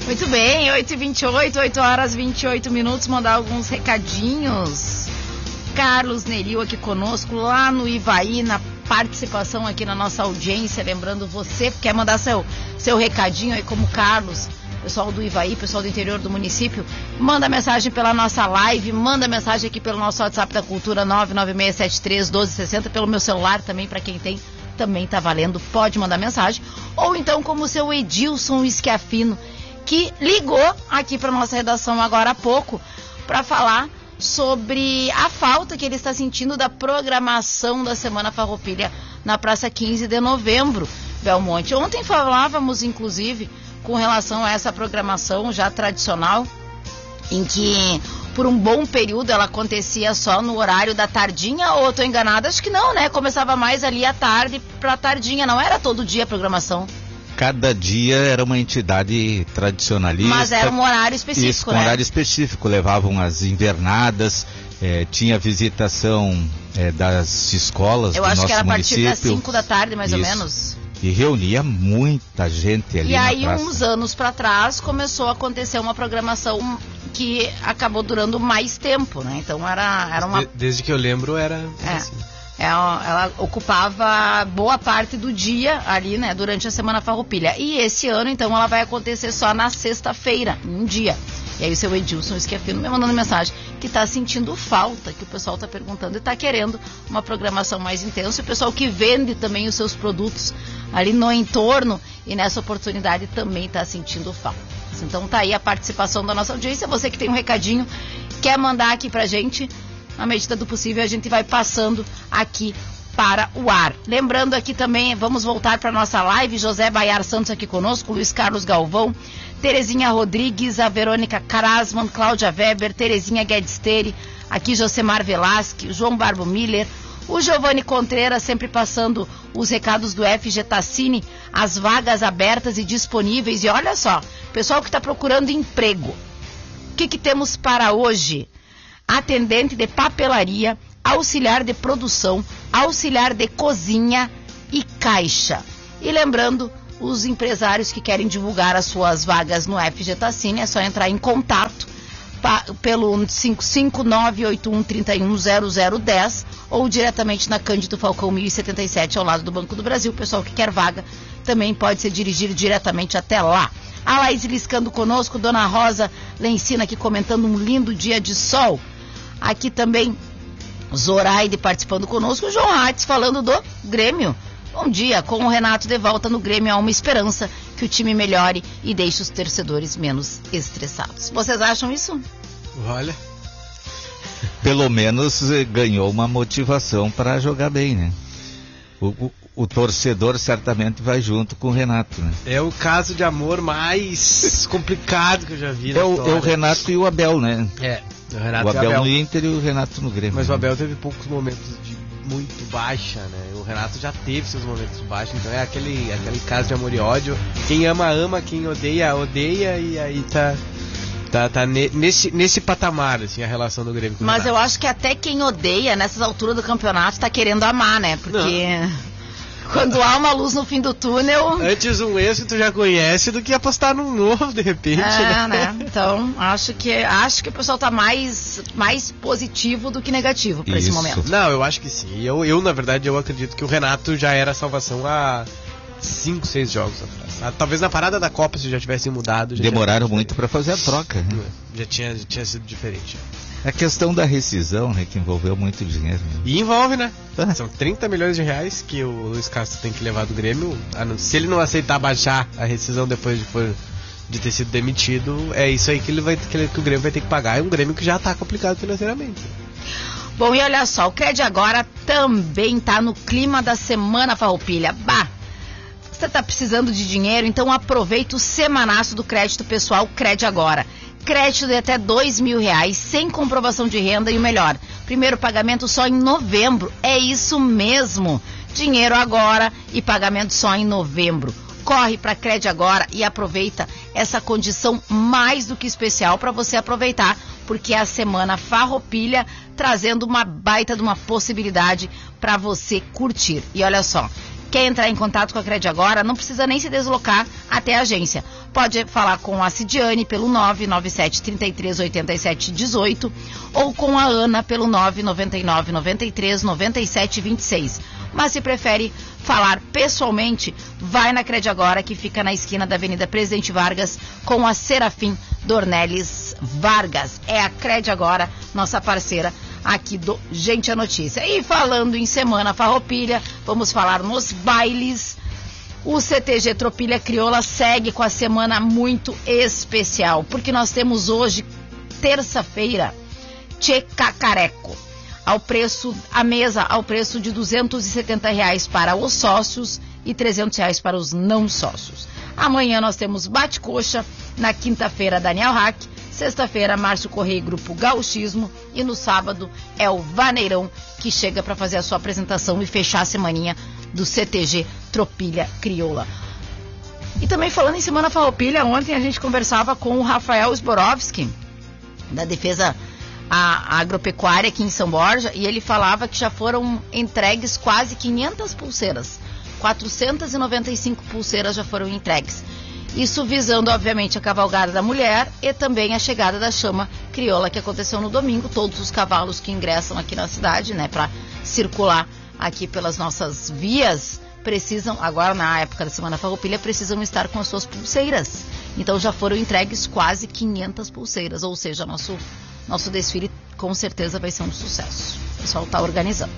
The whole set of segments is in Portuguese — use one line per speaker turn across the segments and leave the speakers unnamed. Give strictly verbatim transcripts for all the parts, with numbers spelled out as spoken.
Muito bem, oito e vinte e oito, oito horas e vinte e oito minutos, mandar alguns recadinhos. Carlos Neril aqui conosco, lá no Ivaí, na participação aqui na nossa audiência, lembrando você, quer mandar seu, seu recadinho aí como Carlos, pessoal do Ivaí, pessoal do interior do município, manda mensagem pela nossa live, manda mensagem aqui pelo nosso WhatsApp da Cultura nove nove seis sete três um dois seis zero, pelo meu celular também, para quem tem, também tá valendo, pode mandar mensagem, ou então como o seu Edilson Schiaffino, que ligou aqui para nossa redação agora há pouco, para falar sobre a falta que ele está sentindo da programação da Semana Farroupilha na Praça quinze de Novembro, Belmonte. Ontem falávamos, inclusive, com relação a essa programação já tradicional, em que por um bom período ela acontecia só no horário da tardinha, ou eu tô enganada? Acho que não, né? Começava mais ali à tarde pra tardinha, não era todo dia a programação.
Cada dia era uma entidade tradicionalista.
Mas era um horário específico,
isso,
né?
um horário específico. Levavam as invernadas, eh, tinha visitação eh, das escolas
Eu
do
acho
nosso
que era a
município.
partir das cinco da tarde, mais
isso.
ou menos.
E reunia muita gente ali
e
na
aí,
praça.
uns anos para trás, começou a acontecer uma programação que acabou durando mais tempo, né? Então era, era uma...
Desde que eu lembro era
é.
assim.
Ela, ela ocupava boa parte do dia ali, né, durante a Semana Farroupilha. E esse ano, então, ela vai acontecer só na sexta-feira, um dia. E aí o seu Edilson Schiaffino me mandando mensagem que está sentindo falta, que o pessoal está perguntando e está querendo uma programação mais intensa. E o pessoal que vende também os seus produtos ali no entorno e nessa oportunidade também está sentindo falta. Então tá aí a participação da nossa audiência. Você que tem um recadinho, quer mandar aqui pra gente, na medida do possível a gente vai passando aqui para o ar. Lembrando aqui também, vamos voltar para nossa live, José Baiar Santos aqui conosco, Luiz Carlos Galvão, Terezinha Rodrigues, a Verônica Karasman, Cláudia Weber, Terezinha Guedsteri, aqui Josemar Velasque, João Barbo Miller, o Giovanni Contreras sempre passando os recados do F G Tassini, as vagas abertas e disponíveis. E olha só, pessoal que está procurando emprego, o que, que temos para hoje? Atendente de papelaria, auxiliar de produção, auxiliar de cozinha e caixa. E lembrando, os empresários que querem divulgar as suas vagas no F G Tassini, é só entrar em contato pa, pelo cinco cinco nove oito um três um zero zero um zero ou diretamente na Cândido Falcão mil e setenta e sete, ao lado do Banco do Brasil. O pessoal que quer vaga também pode se dirigir diretamente até lá. A Laís Liscando conosco, Dona Rosa Lencina aqui comentando um lindo dia de sol. Aqui também Zoraide participando conosco, o João Hatz falando do Grêmio. Bom dia, com o Renato de volta no Grêmio há uma esperança que o time melhore e deixe os torcedores menos estressados. Vocês acham isso?
Olha,
pelo menos ganhou uma motivação para jogar bem, né? O, o, o torcedor certamente vai junto com o Renato, né?
É o caso de amor mais complicado que eu já vi na
é, o,
história.
é o Renato e o Abel, né?
É, o Renato
o Abel,
e o Abel
no Inter e o Renato no Grêmio.
Mas
né?
o Abel teve poucos momentos de muito baixa, né? O Renato já teve seus momentos de baixa, então é aquele, aquele caso de amor e ódio. Quem ama, ama, quem odeia, odeia, e aí tá... Tá, tá nesse, nesse patamar, assim, a relação do Grêmio com o
Mas
Renato.
eu acho que até quem odeia, nessas alturas do campeonato, tá querendo amar, né? Porque Não. quando há uma luz no fim do túnel...
Antes um ex que tu já conhece do que apostar num novo, de repente,
é,
né?
né? Então, acho que, acho que o pessoal tá mais, mais positivo do que negativo pra Isso. esse momento.
Não, eu acho que sim. Eu, eu, na verdade, eu acredito que o Renato já era a salvação há cinco, seis jogos atrás. Talvez na parada da Copa, se já tivesse mudado... Já
Demoraram muito para fazer a troca. Né?
Já, tinha, já tinha sido diferente.
A questão da rescisão, né, que envolveu muito dinheiro. Né?
E envolve, né? Ah. São trinta milhões de reais que o Luiz Castro tem que levar do Grêmio. Se ele não aceitar baixar a rescisão depois de, for, de ter sido demitido, é isso aí que, ele vai, que, ele, que o Grêmio vai ter que pagar. É um Grêmio que já está complicado financeiramente.
Bom, e olha só, o Cred Agora também tá no clima da Semana Farroupilha. Bah! Você está precisando de dinheiro? Então aproveita o semanaço do crédito pessoal Cred Agora. Crédito de até dois mil reais, sem comprovação de renda e o melhor, primeiro pagamento só em novembro. É isso mesmo. Dinheiro agora e pagamento só em novembro. Corre para Cred Agora e aproveita essa condição mais do que especial para você aproveitar, porque é a Semana Farroupilha trazendo uma baita de uma possibilidade para você curtir. E olha só, Quer entrar em contato com a Crede Agora? Não precisa nem se deslocar até a agência. Pode falar com a Cidiane pelo nove nove sete, trinta e três, oitenta e sete, dezoito ou com a Ana pelo nove nove nove, noventa e três, noventa e sete, vinte e seis. Mas se prefere falar pessoalmente, vai na Crede Agora, que fica na esquina da Avenida Presidente Vargas com a Serafim Dornelles Vargas. É a Crede Agora, nossa parceira aqui do Gente a Notícia. E falando em Semana Farroupilha, vamos falar nos bailes. O C T G Tropilha Crioula segue com a semana muito especial, porque nós temos hoje, terça-feira, Tchê Cacareco, ao preço, a mesa ao preço de duzentos e setenta reais para os sócios e trezentos reais para os não sócios. Amanhã nós temos Bate-Coxa, na quinta-feira Daniel Hack, sexta-feira Márcio Correia e Grupo Gauchismo e no sábado é o Vaneirão que chega para fazer a sua apresentação e fechar a semaninha do C T G Tropilha Crioula. E também falando em Semana Farroupilha, ontem a gente conversava com o Rafael Zborowski, da Defesa a Agropecuária aqui em São Borja, e ele falava que já foram entregues quase quinhentas pulseiras, quatrocentas e noventa e cinco pulseiras já foram entregues. Isso visando, obviamente, a cavalgada da mulher e também a chegada da chama crioula que aconteceu no domingo. Todos os cavalos que ingressam aqui na cidade, né, para circular aqui pelas nossas vias, precisam, agora na época da Semana Farroupilha, precisam estar com as suas pulseiras. Então já foram entregues quase quinhentas pulseiras, ou seja, nosso Nosso desfile com certeza vai ser um sucesso. O pessoal está organizando.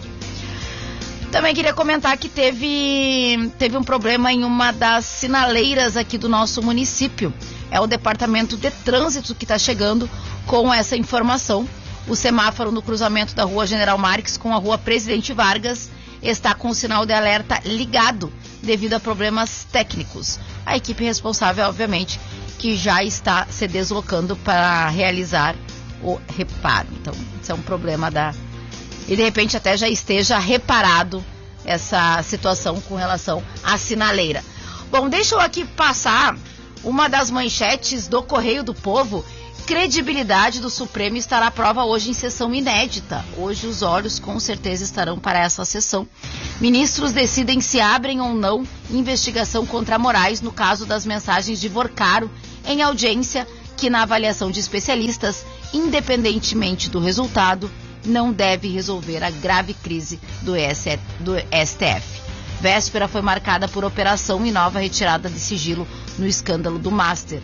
Também queria comentar que teve, teve um problema em uma das sinaleiras aqui do nosso município. É o Departamento de Trânsito que está chegando com essa informação. O semáforo no cruzamento da Rua General Marques com a Rua Presidente Vargas está com o sinal de alerta ligado devido a problemas técnicos. A equipe responsável, obviamente, que já está se deslocando para realizar o reparo. Então, isso é um problema da... E de repente até já esteja reparado essa situação com relação à sinaleira. Bom, deixa eu aqui passar uma das manchetes do Correio do Povo. Credibilidade do Supremo estará à prova hoje em sessão inédita. Hoje os olhos com certeza estarão para essa sessão. Ministros decidem se abrem ou não investigação contra Moraes no caso das mensagens de Vorcaro em audiência que, na avaliação de especialistas, independentemente do resultado, não deve resolver a grave crise do, S T F. Véspera foi marcada por operação e nova retirada de sigilo no escândalo do Master.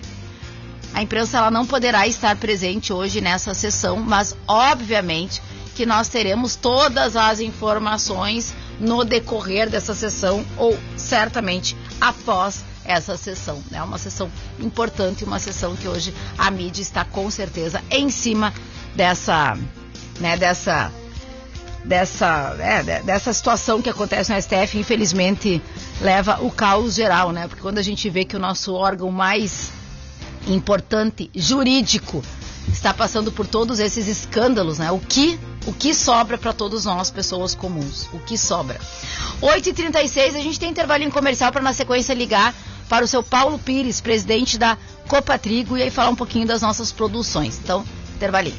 A imprensa ela não poderá estar presente hoje nessa sessão, mas obviamente que nós teremos todas as informações no decorrer dessa sessão ou certamente após essa sessão. É uma sessão importante, uma sessão que hoje a mídia está com certeza em cima dessa, né, dessa, dessa, é, dessa situação que acontece no S T F. Infelizmente leva o caos geral, né? Porque quando a gente vê que o nosso órgão mais importante, jurídico, está passando por todos esses escândalos, né? O que, o que sobra para todos nós, pessoas comuns? O que sobra? oito e trinta e seis, a gente tem intervalinho comercial para na sequência ligar para o seu Paulo Pires, presidente da Copa Trigo, e aí falar um pouquinho das nossas produções. Então, intervalinho.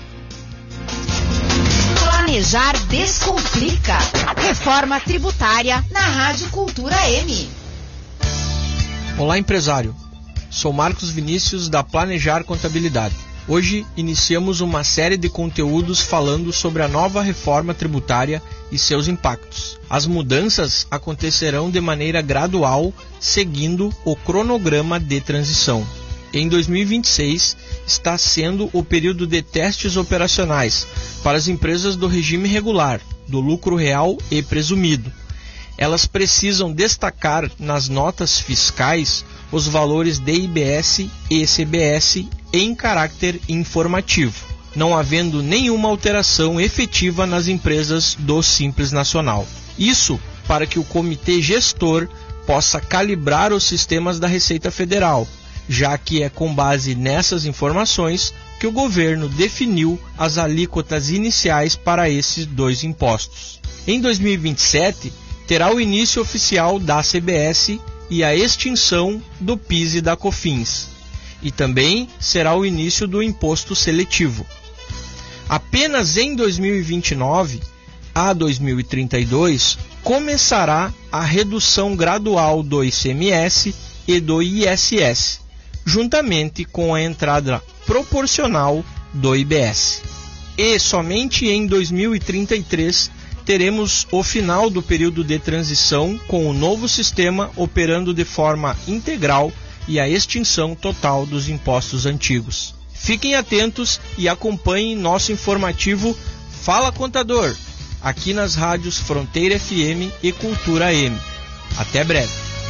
Planejar descomplica. Reforma tributária na Rádio Cultura M.
Olá, empresário. Sou Marcos Vinícius da Planejar Contabilidade. Hoje iniciamos uma série de conteúdos falando sobre a nova reforma tributária e seus impactos. As mudanças acontecerão de maneira gradual, seguindo o cronograma de transição. Em dois mil e vinte e seis, está sendo o período de testes operacionais para as empresas do regime regular, do lucro real e presumido. Elas precisam destacar nas notas fiscais os valores de I B S e C B S em caráter informativo, não havendo nenhuma alteração efetiva nas empresas do Simples Nacional. Isso para que o comitê gestor possa calibrar os sistemas da Receita Federal, já que é com base nessas informações que o governo definiu as alíquotas iniciais para esses dois impostos. Em dois mil e vinte e sete, terá o início oficial da C B S e a extinção do PIS e da COFINS. E também será o início do imposto seletivo. Apenas em dois mil e vinte e nove a dois mil e trinta e dois, começará a redução gradual do I C M S e do I S S, juntamente com a entrada proporcional do I B S. E somente em dois mil e trinta e três teremos o final do período de transição com o novo sistema operando de forma integral e a extinção total dos impostos antigos. Fiquem atentos e acompanhem nosso informativo Fala Contador, aqui nas rádios Fronteira F M e Cultura M. Até breve.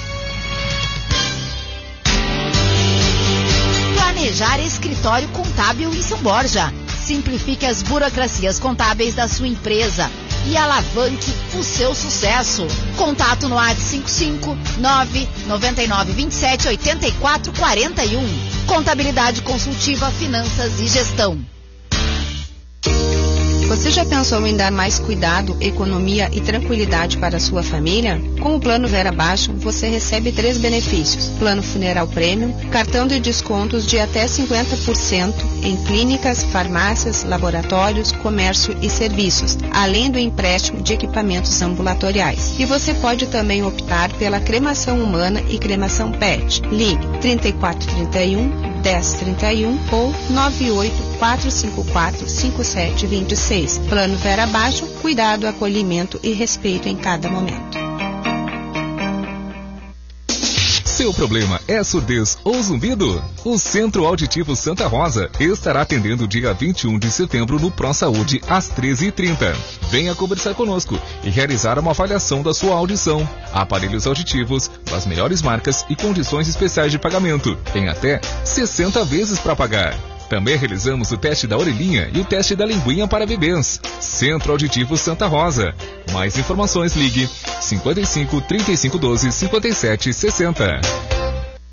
Planejar Escritório Contábil em São Borja. Simplifique as burocracias contábeis da sua empresa e alavanque o seu sucesso. Contato no WhatsApp cinco cinco nove nove nove dois sete oito quatro quatro um. Contabilidade consultiva, finanças e gestão.
Você já pensou em dar mais cuidado, economia e tranquilidade para a sua família? Com o Plano Vera Baixo, você recebe três benefícios: Plano Funeral Premium, cartão de descontos de até cinquenta por cento em clínicas, farmácias, laboratórios, comércio e serviços, além do empréstimo de equipamentos ambulatoriais. E você pode também optar pela cremação humana e cremação pet. Ligue trinta e quatro trinta e um, dez trinta e um ou nove oito quatro cinco quatro, cinco sete dois seis. Plano Vera Baixo, cuidado, acolhimento e respeito em cada momento.
Seu problema é surdez ou zumbido? O Centro Auditivo Santa Rosa estará atendendo dia vinte e um de setembro no ProSaúde às treze e trinta. Venha conversar conosco e realizar uma avaliação da sua audição. Aparelhos auditivos das melhores marcas e condições especiais de pagamento. Tem até sessenta vezes para pagar. Também realizamos o teste da orelhinha e o teste da linguinha para bebês. Centro Auditivo Santa Rosa. Mais informações, ligue cinquenta e cinco, trinta e cinco, doze, cinquenta e sete, sessenta.